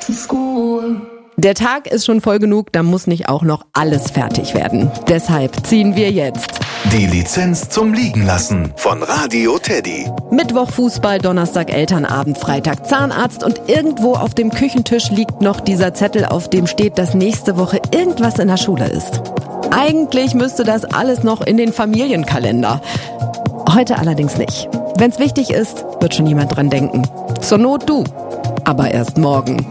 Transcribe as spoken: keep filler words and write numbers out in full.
Der Tag ist schon voll genug, da muss nicht auch noch alles fertig werden. Deshalb ziehen wir jetzt die Lizenz zum Liegenlassen von Radio Teddy. Mittwoch Fußball, Donnerstag Elternabend, Freitag Zahnarzt und irgendwo auf dem Küchentisch liegt noch dieser Zettel, auf dem steht, dass nächste Woche irgendwas in der Schule ist. Eigentlich müsste das alles noch in den Familienkalender. Heute allerdings nicht. Wenn's wichtig ist, wird schon jemand dran denken. Zur Not du. Aber erst morgen.